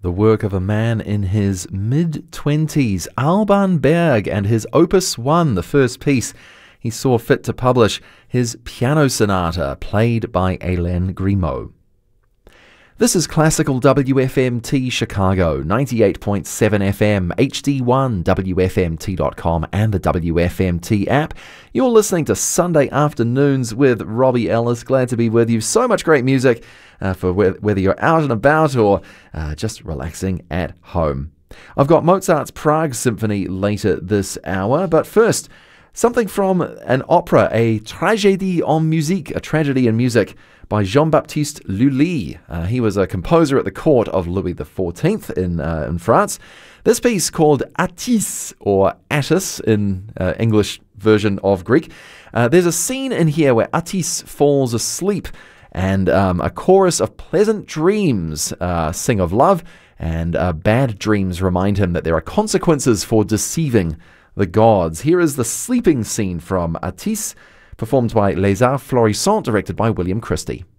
The work of a man in his mid-20s, Alban Berg, and his Opus 1, the first piece he saw fit to publish, his piano sonata, played by Hélène Grimaud. This is Classical WFMT Chicago, 98.7 FM, HD1, WFMT.com, and the WFMT app. You're listening to Sunday Afternoons with Robbie Ellis. Glad to be with you. So much great music for whether you're out and about or just relaxing at home. I've got Mozart's Prague Symphony later this hour, but first, something from an opera, a tragédie en musique, a tragedy in music, by Jean-Baptiste Lully. He was a composer at the court of Louis XIV in France. This piece called Attis, or Attis in English version of Greek. There's a scene in here where Attis falls asleep, and a chorus of pleasant dreams sing of love, and bad dreams remind him that there are consequences for deceiving the gods. Here is the sleeping scene from Attis, performed by Les Arts Florissants, directed by William Christie.